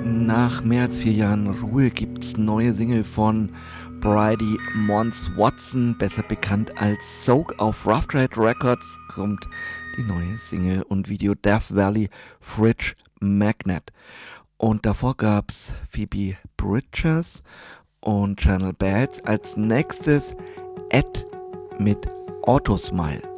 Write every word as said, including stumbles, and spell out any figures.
Nach mehr als vier Jahren Ruhe gibt's neue Single von Brady Mons Watson, besser bekannt als Soak. Auf Rough Trade Records kommt die neue Single und Video Death Valley Fridge Magnet. Und davor gab's Phoebe Bridgers und Channel Bads. Als nächstes Ed mit Autosmile.